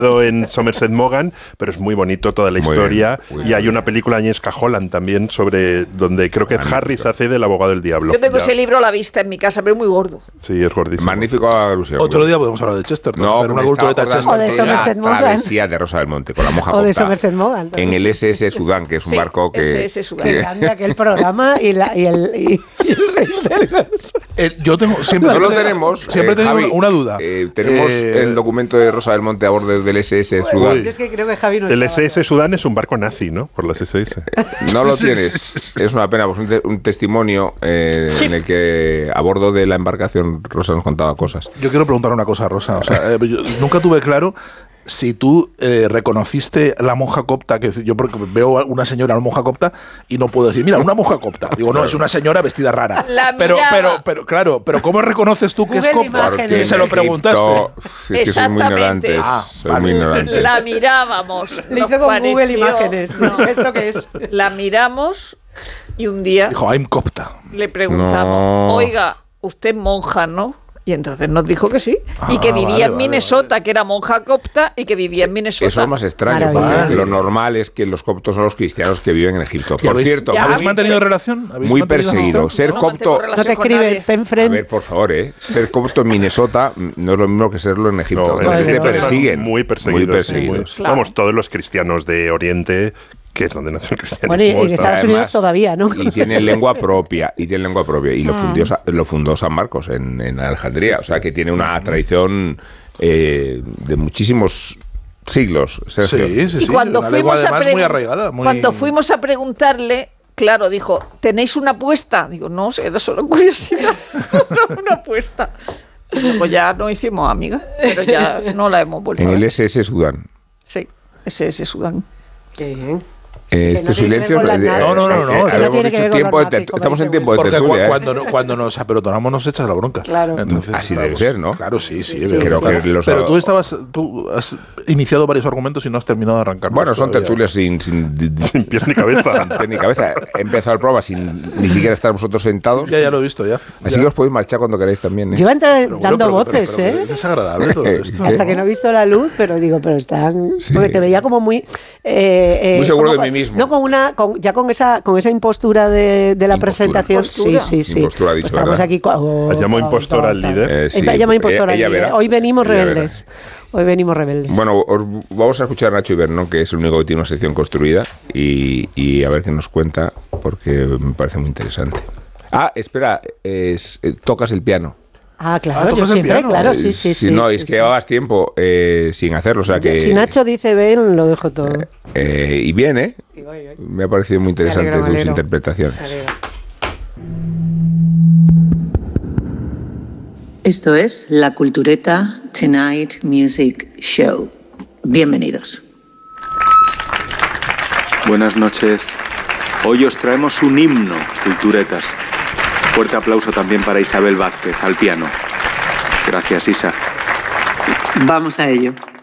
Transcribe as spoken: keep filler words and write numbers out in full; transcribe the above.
en Somerset Maugham, pero es muy bonito toda la muy historia bien, y bien. Hay una película de Agnieszka Holland también sobre donde creo que Ed Harris hace del abogado del diablo. Yo tengo ya. ese libro a la vista en mi casa, pero es muy gordo. Sí, es gordísimo. Magnífico alusión. Otro día podemos hablar de Chesterton. No, una cultureta Chesterton. O de Somerset Maugham. Travesía de Rosa del Monte con la monja O de copta, Somerset Maugham. en el S S Sudán, que es un sí, barco que... S S Sudán. Que grande aquel programa y, la, y el... Y, y el eh, yo tengo siempre... Solo siempre, tenemos... Siempre eh, tengo Javi, una duda. Eh, tenemos eh, el documento de Rosa del Monte a bordo del S S Sudán. Yo es que creo que Javi no el S S estaba. Sudán es un barco nazi, ¿no? Por las S S. No lo tienes. Es una pena, pues un, te, un testimonio eh, sí. en el que a bordo de la embarcación Rosa nos contaba cosas. Yo quiero preguntar una cosa, Rosa. O sea, eh, yo nunca tuve claro si tú eh, reconociste la monja copta, que yo porque veo a una señora, una monja copta, y no puedo decir, mira, una monja copta. Digo, no, es una señora vestida rara. La pero, miraba. pero, pero, claro, pero ¿cómo reconoces tú que Google es copta? Imágenes. Se lo preguntaste. Sí, que soy muy ignorante. Ah, soy vale. muy ignorante. La mirábamos. Le hizo con Google Imágenes. No. ¿Esto qué es? La miramos y un día dijo, I'm copta. Le preguntamos, no. Oiga, usted es monja, ¿no? Y entonces nos dijo que sí. Ah, y que vivía vale, en Minnesota, vale, vale. que era monja copta y que vivía en Minnesota. Eso es más extraño, porque lo normal es que los coptos son los cristianos que viven en Egipto. Por habéis, cierto, ¿habéis muy, mantenido relación? ¿Habéis muy mantenido perseguido. Ser no, copto... No te escribes, Penfriend. A ver, por favor, ¿eh? Ser copto en Minnesota no es lo mismo que serlo en Egipto. No, en te persiguen. Muy perseguidos. Muy perseguidos. Sí, muy, claro. Vamos, todos los cristianos de Oriente... que es donde nació el cristianismo. Bueno, y en Estados Además, Unidos todavía, ¿no? Y tienen lengua propia, y tienen lengua propia. Y lo, fundió, lo fundó San Marcos en, en Alejandría. Sí, sí. O sea, que tiene una tradición eh, de muchísimos siglos, Sergio. Sí, sí, sí. Y cuando, una fuimos lengua, a además, muy arraigada. Muy... cuando fuimos a preguntarle, claro, dijo, ¿tenéis una apuesta? Digo, no, era solo curiosidad. No, una apuesta. Y luego ya no hicimos amigas, pero ya no la hemos vuelto en a ver. el S S Sudán. Sí, S S Sudán. Qué bien. Eh, este no silencio. Eh, no, no, no, no. Eh, no tiene que ver tiempo con de, estamos en tiempo de Porque tertulia, cuando, ¿eh? cuando, cuando nos apelotonamos nos echas la bronca. Claro. Entonces, así vamos, debe ser, ¿no? Claro, sí, sí. sí, sí. Creo que los pero tú estabas, tú has iniciado varios argumentos y no has terminado de arrancar. Bueno, son tertulias sin, sin, sin pies ni cabeza. Sin pies ni cabeza. He empezado el programa sin ni siquiera estar vosotros sentados. Ya, ya lo he visto, ya. Así ya. que os podéis marchar cuando queráis también, ¿eh? Llevan tra- Pero, dando pero, voces, pero, pero, ¿eh? Es desagradable todo esto. Hasta que no he visto la luz, pero digo, pero están... Sí. Porque te veía como muy... Eh, eh, muy seguro como, de mí mismo. No, con una, con, ya con esa, con esa impostura de, de la Impostura. presentación. Impostura. Sí, sí, sí. Impostura, ha dicho, Pues estamos ¿verdad? aquí... Oh, Llamo oh, impostora oh, al oh, líder. Eh, sí. Llama impostora Ella al líder. verá. Hoy venimos Ella rebeldes. Hoy venimos rebeldes. Bueno, os, vamos a escuchar a Nacho Ibernón, que es el único que tiene una sección construida, y, y a ver qué nos cuenta, porque me parece muy interesante. Ah, espera, es, eh, tocas el piano. Ah, claro, Ah, yo ¿tocas el siempre, piano? claro, sí, Eh, sí, si sí. no, sí, es sí. que llevabas tiempo eh, sin hacerlo, o sea que... Si Nacho dice ven, lo dejo todo. Eh, y bien, ¿eh? Y voy, voy. Me ha parecido muy interesante Me alegro, me tus alegro. interpretaciones. Me alegro. Esto es La Cultureta Tonight Music Show. Bienvenidos. Buenas noches. Hoy os traemos un himno, culturetas. Fuerte aplauso también para Isabel Vázquez, al piano. Gracias, Isa. Vamos a ello.